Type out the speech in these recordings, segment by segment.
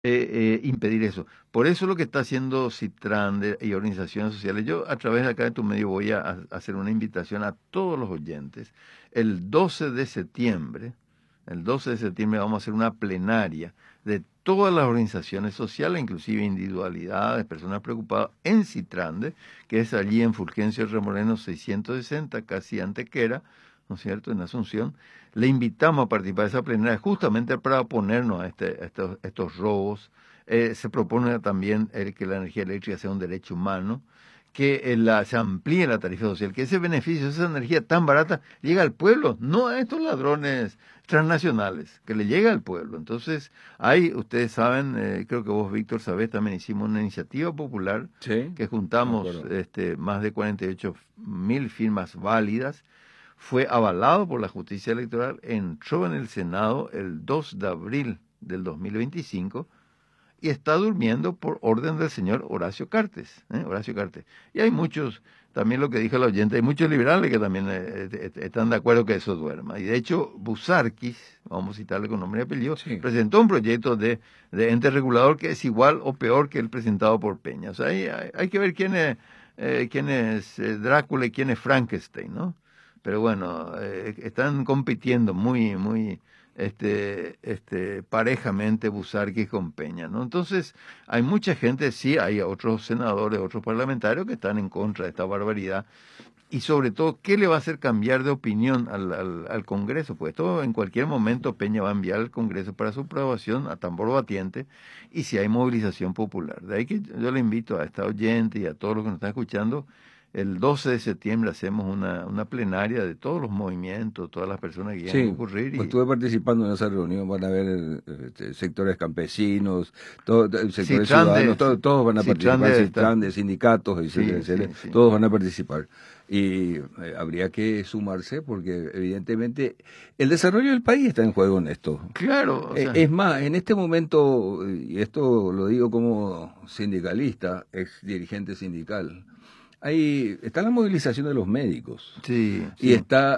impedir eso. Por eso lo que está haciendo Citran y organizaciones sociales, yo a través de acá de tu medio voy a hacer una invitación a todos los oyentes. El 12 de septiembre, el 12 de septiembre vamos a hacer una plenaria de todas las organizaciones sociales, inclusive individualidades, personas preocupadas, en Citrande, que es allí en Fulgencio Remoreno 660, casi Antequera, ¿no es cierto?, en Asunción. Le invitamos a participar de esa plenaria justamente para oponernos a estos robos. Se propone también que la energía eléctrica sea un derecho humano, que se amplíe la tarifa social, que ese beneficio, esa energía tan barata, llegue al pueblo, no a estos ladrones transnacionales, que le llegue al pueblo. Entonces, ustedes saben, creo que vos, Víctor, sabés, también hicimos una iniciativa popular Sí, que me juntamos acuerdo. más de 48.000 firmas válidas, fue avalado por la justicia electoral, entró en el Senado el 2 de abril del 2025 y está durmiendo por orden del señor Horacio Cartes, Horacio Cartes. Y hay muchos, también lo que dijo el oyente, hay muchos liberales que también están de acuerdo que eso duerma. Y de hecho, Busarquis, vamos a citarle con nombre y apellido, Sí. presentó un proyecto de ente regulador que es igual o peor que el presentado por Peña. O sea, hay que ver quién es Drácula y quién es Frankenstein, ¿no? Pero bueno, están compitiendo muy parejamente Busarqui con Peña, ¿no? Entonces, hay mucha gente, sí, hay otros senadores, otros parlamentarios que están en contra de esta barbaridad. Y sobre todo, ¿qué le va a hacer cambiar de opinión al Congreso? Pues esto en cualquier momento Peña va a enviar al Congreso para su aprobación a tambor batiente y si hay movilización popular. De ahí que yo le invito a esta oyente y a todos los que nos están escuchando, el 12 de septiembre hacemos una plenaria de todos los movimientos, todas las personas que quieran Sí, concurrir pues y estuve participando en esa reunión, van a ver sectores campesinos, sectores ciudadanos, todos van a Citran participar, debe estar. Citran, de sindicatos, etcétera, Sí, etcétera, sí, sí. todos van a participar. Y habría que sumarse porque evidentemente el desarrollo del país está en juego en esto. Claro, o sea, Es más, en este momento, y esto lo digo como sindicalista, ex dirigente sindical, está la movilización de los médicos sí, y sí. está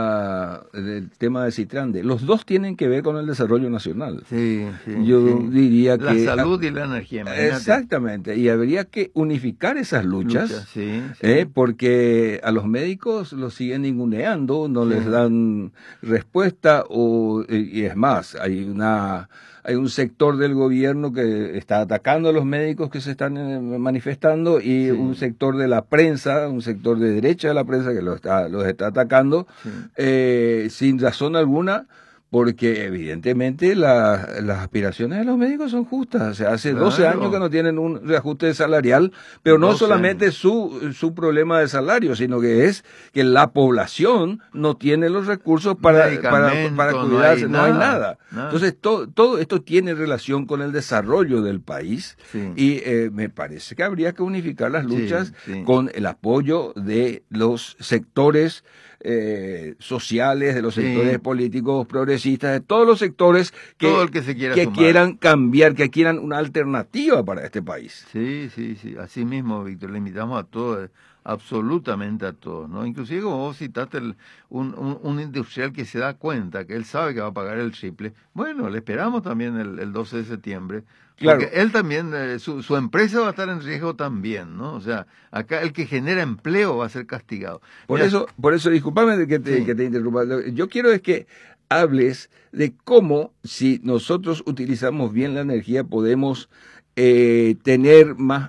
el tema de Citrande. Los dos tienen que ver con el desarrollo nacional. Sí, sí, Yo sí. diría La que salud y la energía, imagínate. exactamente, y habría que unificar esas Lucha, luchas, sí, sí, porque a los médicos los siguen ninguneando, no sí, les dan respuesta, y es más, hay un sector del gobierno que está atacando a los médicos que se están manifestando y un sí, sector de la prensa, un sector de derecha de la prensa que los está atacando sí. sin razón alguna, porque evidentemente las aspiraciones de los médicos son justas. O sea, hace 12 años que Claro, no tienen un reajuste salarial, pero no 12 solamente años. su problema de salario, sino que es que la población no tiene los recursos para Medicamentos, no hay cuidarse, no hay nada, nada. nada. Entonces, todo esto tiene relación con el desarrollo del país Sí, y me parece que habría que unificar las sí, luchas sí. con el apoyo de los sectores sociales, de los sectores Sí, políticos progresistas, de todos los sectores todo el que se quiera que sumar. quieran cambiar, que quieran una alternativa para este país. Sí, sí, sí, así mismo, Víctor, le invitamos a todos, absolutamente a todos, ¿no? Inclusive como vos citaste un industrial que se da cuenta, que él sabe que va a pagar el triple, bueno, le esperamos también el 12 de septiembre, porque Claro, él también, su empresa va a estar en riesgo también, ¿no? O sea, acá el que genera empleo va a ser castigado. Mira, por eso, discúlpame sí, que te interrumpa. Yo quiero es que hables de cómo, si nosotros utilizamos bien la energía, podemos tener más,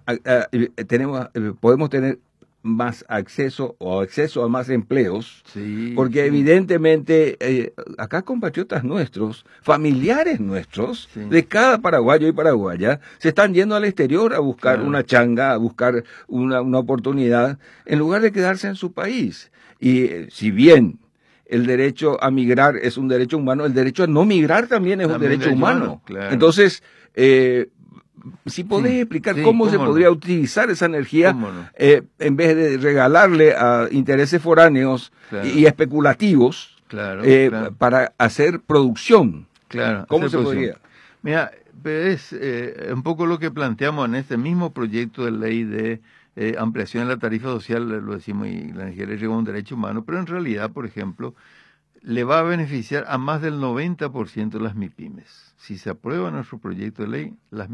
podemos tener más acceso o acceso a más empleos, sí, porque sí, evidentemente acá compatriotas nuestros, familiares nuestros, sí, de cada paraguayo y paraguaya, se están yendo al exterior a buscar claro, una changa, a buscar una oportunidad, en lugar de quedarse en su país. Y si bien el derecho a migrar es un derecho humano, el derecho a no migrar también es un también derecho derecho humano, humano. claro, Entonces, si podés sí, explicar sí, cómo se cómo podría no, utilizar esa energía cómo no, en vez de regalarle a intereses foráneos y claro, especulativos claro, claro. para hacer producción. Claro, ¿Cómo hacer se producción. podría? Mira, pero es un poco lo que planteamos en este mismo proyecto de ley de ampliación de la tarifa social, lo decimos, y la energía eléctrica como un derecho humano, pero en realidad, por ejemplo, le va a beneficiar a más del 90% de las MIPYMES. Si se aprueba nuestro proyecto de ley, las